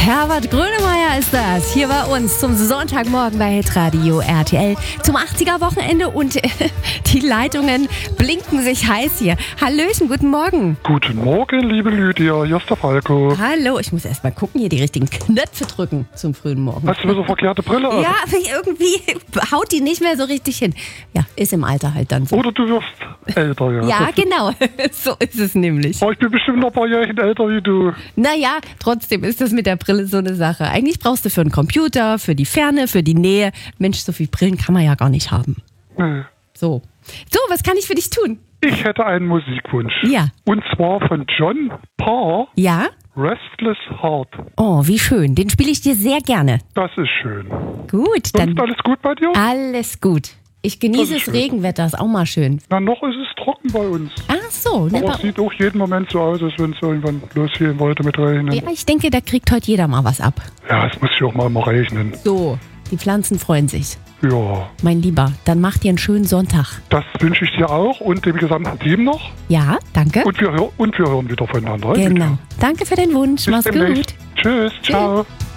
Herbert Grönemeyer ist das. Hier bei uns zum Sonntagmorgen bei Hitradio RTL zum 80er-Wochenende und die Leitungen blinken sich heiß hier. Hallöchen, guten Morgen. Guten Morgen, liebe Lydia. Hier ist der Falco. Hallo, ich muss erst mal gucken, hier die richtigen Knöpfe drücken zum frühen Morgen. Hast du wieder verkehrte Brille an? Ja, aber irgendwie haut die nicht mehr so richtig hin. Ja, ist im Alter halt dann so. Oder du wirst älter, ja. Ja, genau. So ist es nämlich. Aber ich bin bestimmt noch ein paar Jährchen älter wie du. Naja, trotzdem ist das mit der Brille so eine Sache. Eigentlich brauchst du für einen Computer, für die Ferne, für die Nähe. Mensch, so viele Brillen kann man ja gar nicht haben. Nee. So, was kann ich für dich tun? Ich hätte einen Musikwunsch. Ja. Und zwar von John Parr, Ja? Restless Heart. Oh, wie schön. Den spiele ich dir sehr gerne. Das ist schön. Gut, dann Sonst alles gut bei dir? alles gut. Ich genieße das schön. Regenwetter, ist auch mal schön. Na, noch ist es trocken bei uns. Ach so, ne, Aber es sieht auch jeden Moment so aus, als wenn es irgendwann losgehen wollte mit Regen. ja, ich denke, da kriegt heute jeder mal was ab. Ja, es muss ja auch mal regnen. So, die Pflanzen freuen sich. Ja, Mein Lieber, dann mach dir einen schönen Sonntag. das wünsche ich dir auch und dem gesamten Team noch. Ja, danke. Und wir hören wieder voneinander. Genau. Danke für den Wunsch. Bis Mach's demnächst. gut. Tschüss, ciao.